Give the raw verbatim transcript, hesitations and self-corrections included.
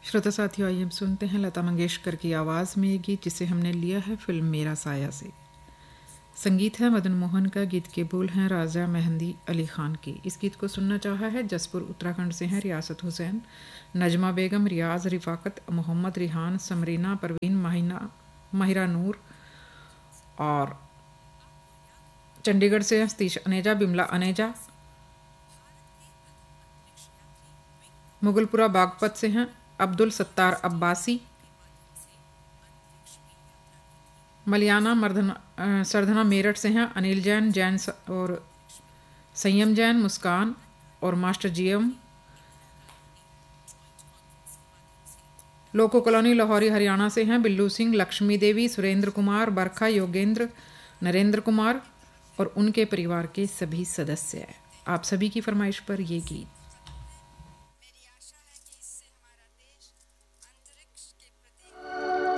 श्रोता साथियों, आइए हम सुनते हैं लता मंगेशकर की आवाज़ में ये गीत जिसे हमने लिया है फिल्म मेरा साया से। संगीत है मदन मोहन का, गीत के बोल हैं राजा मेहंदी अली खान की। इस गीत को सुनना चाहा है जसपुर उत्तराखंड से हैं रियासत हुसैन, नजमा बेगम, रियाज, रिफाकत, मोहम्मद रिहान, समरीना, परवीन, माहिना माहिरा नूर और चंडीगढ़ से हैं सतीश अनेजा, बिमला अनेजा, मुगलपुरा बागपत से हैं अब्दुल सत्तार अब्बासी, मलियाना मर्दना सरधना मेरठ से हैं अनिल जैन जैन और संयम जैन, मुस्कान और master GM, loco colony Lahori Haryana से हैं बिल्लू सिंह, लक्ष्मी देवी, सुरेंद्र कुमार, बरखा, योगेंद्र, नरेंद्र कुमार और उनके परिवार के सभी सदस्य। आप सभी की फरमाइश पर ये गीत।